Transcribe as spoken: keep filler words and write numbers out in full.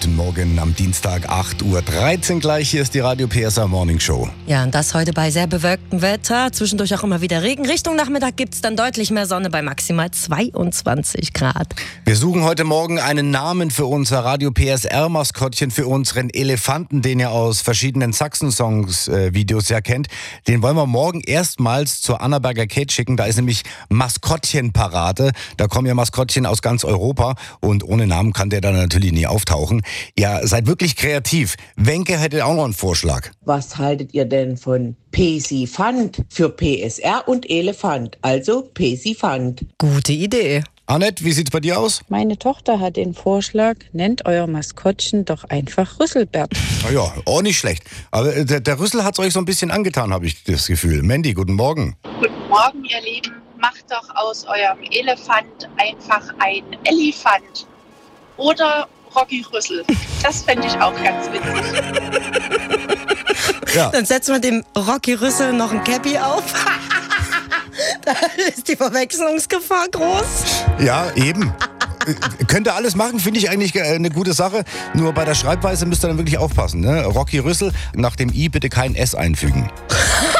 Guten Morgen am Dienstag, acht Uhr dreizehn gleich. Hier ist die Radio P S A Morning Show. Ja, und das heute bei sehr bewölktem Wetter. Zwischendurch auch immer wieder Regen. Richtung Nachmittag gibt es dann deutlich mehr Sonne bei maximal zweiundzwanzig Grad. Wir suchen heute Morgen einen Namen für unser Radio P S R-Maskottchen, für unseren Elefanten, den ihr aus verschiedenen Sachsen-Songs-Videos ja kennt. Den wollen wir morgen erstmals zur Annaberger Kate schicken. Da ist nämlich Maskottchenparade. Da kommen ja Maskottchen aus ganz Europa und ohne Namen kann der dann natürlich nie auftauchen. Ja, seid wirklich kreativ. Wenke hätte auch noch einen Vorschlag. Was haltet ihr denn von Pesifant für P S R und Elefant? Also Pesifant. Gute Idee. Annette, wie sieht's bei dir aus? Meine Tochter hat den Vorschlag, nennt euer Maskottchen doch einfach Rüsselbert. Na ja, auch nicht schlecht. Aber der, der Rüssel hat's euch so ein bisschen angetan, habe ich das Gefühl. Mandy, guten Morgen. Guten Morgen, ihr Lieben. Macht doch aus eurem Elefant einfach ein Elefant. Oder Rocky Rüssel. Das fände ich auch ganz witzig. Ja. Dann setzen wir dem Rocky Rüssel noch ein Cappy auf. Da ist die Verwechslungsgefahr groß. Ja, eben. Könnt ihr alles machen, finde ich eigentlich eine gute Sache. Nur bei der Schreibweise müsst ihr dann wirklich aufpassen. Ne? Rocky Rüssel, nach dem I bitte kein S einfügen.